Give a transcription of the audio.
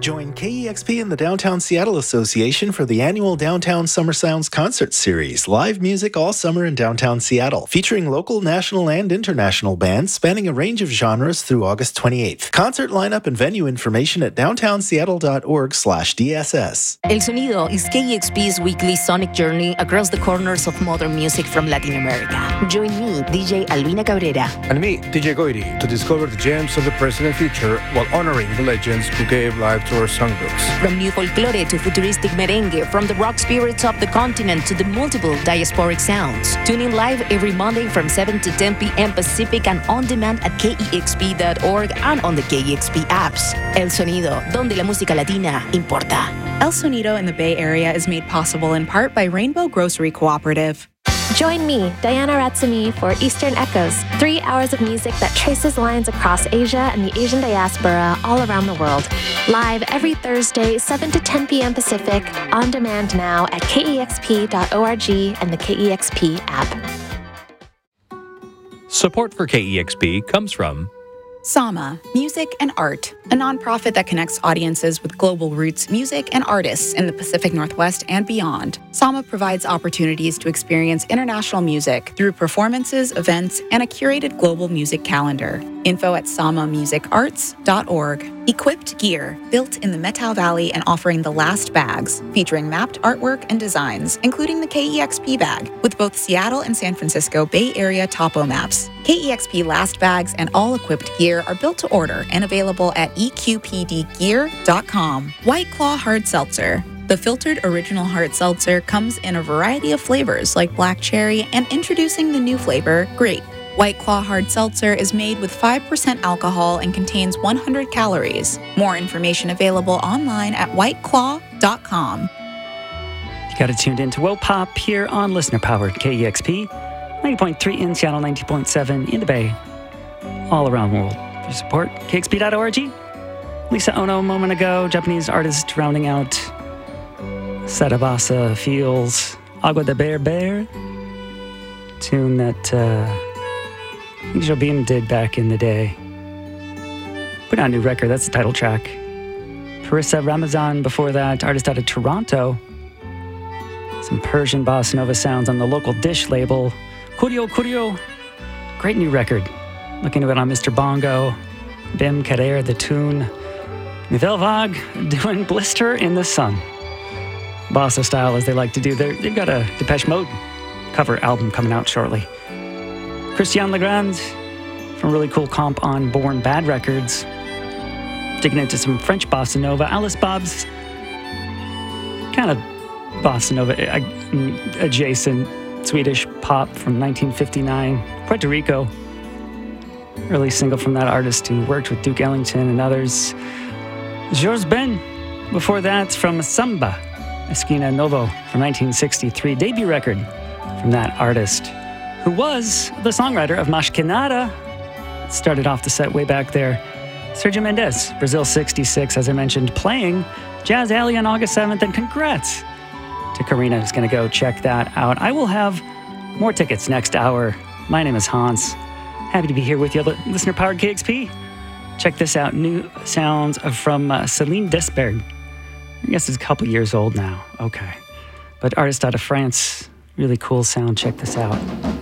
Join KEXP and the Downtown Seattle Association for the annual Downtown Summer Sounds Concert Series. Live music all summer in downtown Seattle, featuring local, national, and international bands spanning a range of genres through August 28th. Concert lineup and venue information at downtownseattle.org/DSS. El Sonido is KEXP's weekly sonic journey across the corners of modern music from Latin America. Join me, DJ Albina Cabrera. And me, DJ Goiri, to discover the gems of the present and future while honoring the legends who gave life to our songbooks. From new folklore to futuristic merengue, from the rock spirits of the continent to the multiple diasporic sounds. Tune in live every Monday from 7 to 10 p.m. Pacific and on demand at KEXP.org and on the KEXP apps. El Sonido, donde la música latina importa. El Sonido in the Bay Area is made possible in part by Rainbow Grocery Cooperative. Join me, Diana Ratsumi, for Eastern Echoes, 3 hours of music that traces lines across Asia and the Asian diaspora all around the world. Live every Thursday, 7 to 10 p.m. Pacific, on demand now at KEXP.org and the KEXP app. Support for KEXP comes from Sama, Music and Art, a nonprofit that connects audiences with global roots music and artists in the Pacific Northwest and beyond. Sama provides opportunities to experience international music through performances, events, and a curated global music calendar. Info at samamusicarts.org. Equipped gear, built in the Methow Valley and offering the last bags, featuring mapped artwork and designs, including the KEXP bag, with both Seattle and San Francisco Bay Area topo maps. KEXP last bags and all equipped gear are built to order and available at eqpdgear.com. White Claw Hard Seltzer. The filtered original hard seltzer comes in a variety of flavors like black cherry and introducing the new flavor, grape. White Claw Hard Seltzer is made with 5% alcohol and contains 100 calories. More information available online at whiteclaw.com. You got it tuned in to WOPOP here on listener-powered KEXP, 90.3 in Seattle, 90.7 in the Bay, all around the world. For support, KEXP.org. Lisa Ono a moment ago, Japanese artist rounding out Sarabasa Feels Agua de Bear Bear, tune that Jobim did back in the day. Put out a new record, that's the title track. Parissa Ramazan before that, artist out of Toronto. Some Persian bossa nova sounds on the local Dish label. Curio Curio, great new record. Look into it on Mr. Bongo. Bim Kader, the tune. Nivelvag doing Blister in the Sun. Bossa style, as they like to do. They've got a Depeche Mode cover album coming out shortly. Christian Legrand from a really cool comp on Born Bad Records. Digging into some French bossa nova. Alice Bob's kind of bossa nova adjacent Swedish pop from 1959. Puerto Rico. Early single from that artist who worked with Duke Ellington and others. Georges Ben. Before that, from Samba, Esquina Novo from 1963. Debut record from that artist, who was the songwriter of Mas Que Nada. Started off the set way back there. Sergio Mendes, Brazil 66, as I mentioned, playing Jazz Alley on August 7th. And congrats to Karina, who's going to go check that out. I will have more tickets next hour. My name is Hans. Happy to be here with you, listener-powered KEXP. Check this out. New sounds from Celine Desberg. I guess it's a couple years old now. Okay. But artist out of France. Really cool sound. Check this out.